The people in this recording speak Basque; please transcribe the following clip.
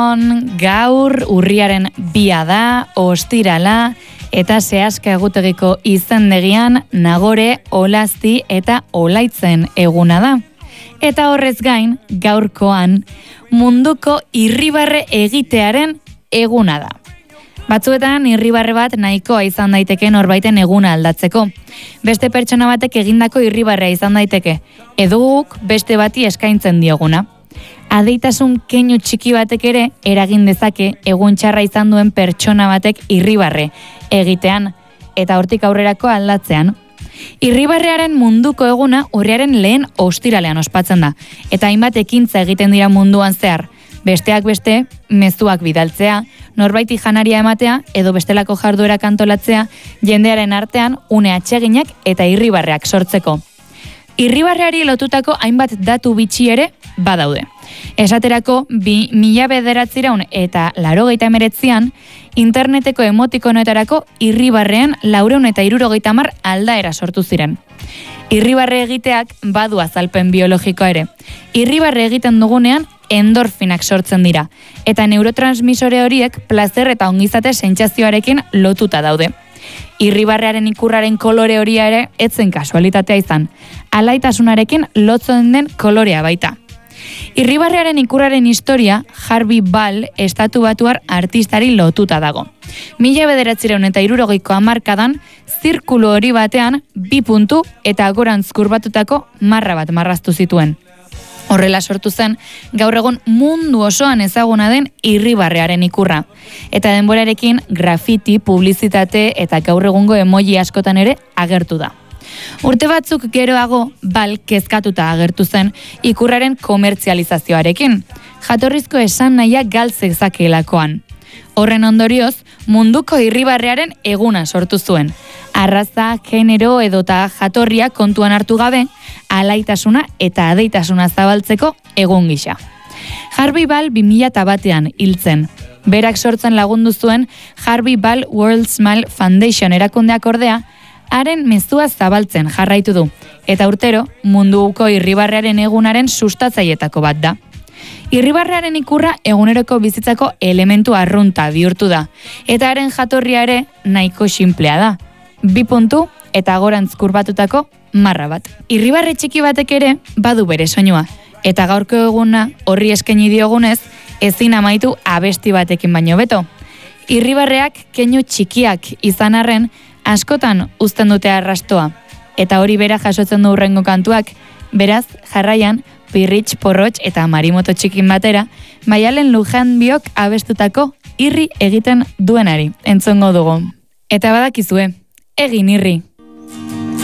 Arratsaldeon, gaur urriaren 2 da, ostirala, eta Seaska egutegiko izendegian Nagore, Olazti eta Olaitzen eguna da. Eta horrez gain, gaurkoan, munduko irribarre egitearen eguna da. Batzuetan irribarre bat nahikoa izan daiteke norbaiten eguna aldatzeko. Beste pertsona batek egindako irribarrea izan daiteke, edo guk beste bati eskaintzen dioguna. Adeitasun keinu txiki batek ere eragin dezake egun txarra izan duen pertsona batek irribarre egitean eta hortik aurrerako aldatzean. Irribarrearen munduko eguna urriaren lehen ostiralean ospatzen da, eta hainbat ekintza egiten dira munduan zehar. Besteak beste, mezuak bidaltzea, norbaiti janaria ematea edo bestelako jarduerak antolatzea, jendearen artean une atseginak eta irribarreak sortzeko. Irribarreari lotutako hainbat datu bitxi ere badaude. Esaterako, 1989 eta 1989an, interneteko emotikonoetarako irribarrean 470 aldaera sortu ziren. Irribarre egiteak badu azalpen biologikoa ere. Irribarre egiten dugunean endorfinak sortzen dira, eta neurotransmisore horiek plazer eta ongizate sentsazioarekin lotuta daude. Irribarrearen ikurraren kolore horia ere etzen kasualitatea izan, alaitasunarekin lotzen den kolorea baita. Irribarrearen ikurraren historia Harvey Ball estatubatuar artistari lotuta dago. 1960ko hamarkadan, zirkulu hori batean 2 puntu eta agorantz kurbatutako marra bat marraztu zituen. Horrela sortu zen, gaur egun mundu osoan ezaguna den irribarrearen ikurra. Eta denborarekin grafiti, publizitate eta gaur egungo emoji askotan ere agertu da. Urte batzuk geroago, Ball kezkatuta agertu zen ikurraren komertzializazioarekin. Jatorrizko esan nahia galtzek zakeelakoan. Horren ondorioz, munduko irribarrearen eguna sortu zuen. Arraza, genero edota jatorria kontuan hartu gabe, alaitasuna eta adeitasuna zabaltzeko egun gisa. Harvey Ball 2001an hiltzen. Berak sortzen lagundu zuen Harvey Ball World Smile Foundation erakundeak ordea, haren mezua zabaltzen jarraitu du, eta urtero munduko irribarrearen egunaren sustatzailetako bat da. Irribarrearen ikurra eguneroko bizitzako elementu arrunta bihurtu da, eta haren jatorria ere nahiko sinplea da. 2 puntu eta agorantz kurbatutako marra bat. Irribarre txiki batek ere badu bere soinua, eta gaurko eguna horri eskaini diogunez, ezin amaitu abesti batekin baino beto. Irribarreak keinu txikiak izan arren, askotan uzten dute arrastoa, eta hori bera jasotzen du hurrengo kantuak, beraz, jarraian, Pirritx, Porrotx eta Marimoto txikin batera, Maialen Lujanbiok abestutako irri egiten duenari, entzongo dugu. Eta badakizue, egin irri.